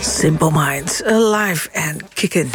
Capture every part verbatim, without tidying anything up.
Simple Minds, Alive and Kickin'.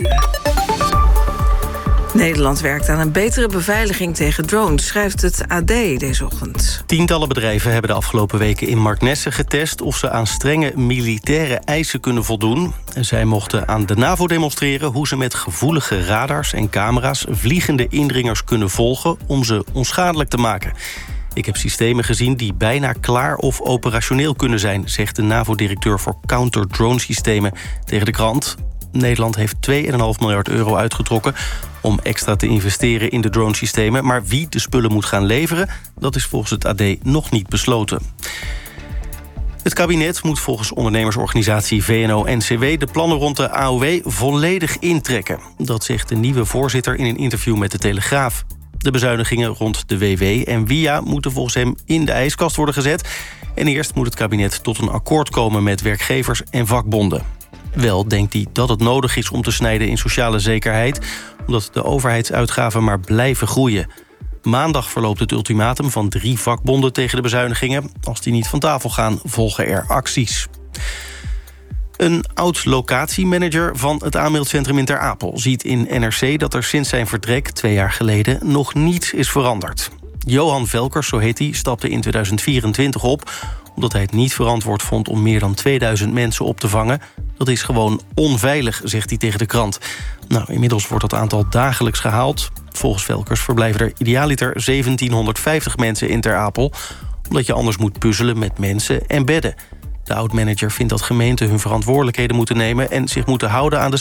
Nederland werkt aan een betere beveiliging tegen drones, schrijft het A D deze ochtend. Tientallen bedrijven hebben de afgelopen weken in Marknesse getest of ze aan strenge militaire eisen kunnen voldoen. En zij mochten aan de NAVO demonstreren hoe ze met gevoelige radars en camera's vliegende indringers kunnen volgen om ze onschadelijk te maken. Ik heb systemen gezien die bijna klaar of operationeel kunnen zijn, zegt de NAVO-directeur voor counter-drone-systemen tegen de krant. Nederland heeft twee komma vijf miljard euro uitgetrokken om extra te investeren in de dronesystemen. Maar wie de spullen moet gaan leveren, dat is volgens het A D nog niet besloten. Het kabinet moet volgens ondernemersorganisatie V N O N C W de plannen rond de A O W volledig intrekken. Dat zegt de nieuwe voorzitter in een interview met de Telegraaf. De bezuinigingen rond de W W en W I A moeten volgens hem in de ijskast worden gezet. En eerst moet het kabinet tot een akkoord komen met werkgevers en vakbonden. Wel denkt hij dat het nodig is om te snijden in sociale zekerheid, omdat de overheidsuitgaven maar blijven groeien. Maandag verloopt het ultimatum van drie vakbonden tegen de bezuinigingen. Als die niet van tafel gaan, volgen er acties. Een oud-locatiemanager van het aanmeldcentrum in Ter Apel ziet in N R C dat er sinds zijn vertrek twee jaar geleden nog niets is veranderd. Johan Velkers, zo heet hij, stapte in tweeduizend vierentwintig op omdat hij het niet verantwoord vond om meer dan tweeduizend mensen op te vangen. Dat is gewoon onveilig, zegt hij tegen de krant. Nou, inmiddels wordt dat aantal dagelijks gehaald. Volgens Velkers verblijven er idealiter zeventienhonderdvijftig mensen in Ter Apel, omdat je anders moet puzzelen met mensen en bedden. De oud-manager vindt dat gemeenten hun verantwoordelijkheden moeten nemen en zich moeten houden aan de